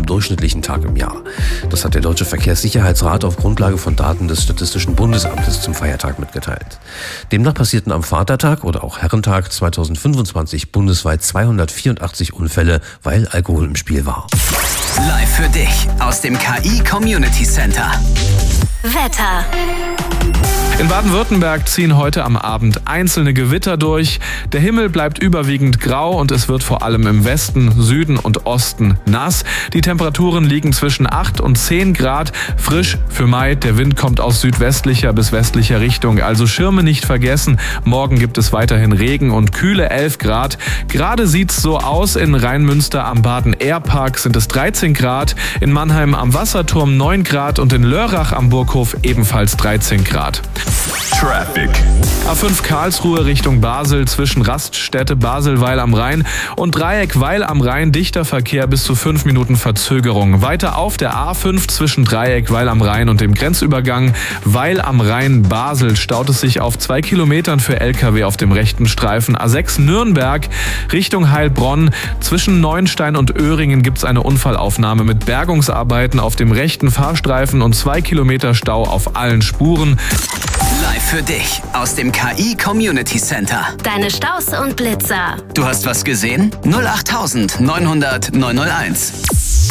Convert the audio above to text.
durchschnittlichen Tag im Jahr. Das hat der Deutsche Verkehrssicherheitsrat auf Grundlage von Daten des Statistischen Bundesamtes zum Feiertag mitgeteilt. Demnach passierten am Vatertag oder auch Herrentag 2025 bundesweit 284 Unfälle, weil Alkohol im Spiel war. Live für dich aus dem KI Community Center. Wetter. In Baden-Württemberg ziehen heute am Abend einzelne Gewitter durch. Der Himmel bleibt überwiegend grau und es wird vor allem im Westen, Süden und Osten nass. Die Temperaturen liegen zwischen 8 und 10 Grad. Frisch für Mai. Der Wind kommt aus südwestlicher bis westlicher Richtung. Also Schirme nicht vergessen. Morgen gibt es weiterhin Regen und kühle 11 Grad. Gerade sieht's so aus. In Rheinmünster am Baden-Air-Park sind es 13 Grad. In Mannheim am Wasserturm 9 Grad und in Lörrach am Burghof ebenfalls 13 Grad. Traffic. A5 Karlsruhe Richtung Basel zwischen Raststätte Basel-Weil am Rhein und Dreieck Weil am Rhein dichter Verkehr bis zu 5 Minuten Verzögerung. Weiter auf der A5 zwischen Dreieck Weil am Rhein und dem Grenzübergang Weil am Rhein Basel staut es sich auf 2 Kilometern für LKW auf dem rechten Streifen. A6 Nürnberg Richtung Heilbronn zwischen Neuenstein und Öhringen gibt es eine Unfallaufnahme mit Bergungsarbeiten auf dem rechten Fahrstreifen und 2 Kilometer Stau auf allen Spuren. Live für dich aus dem KI Community Center. Deine Staus und Blitzer. Du hast was gesehen? 08900 901.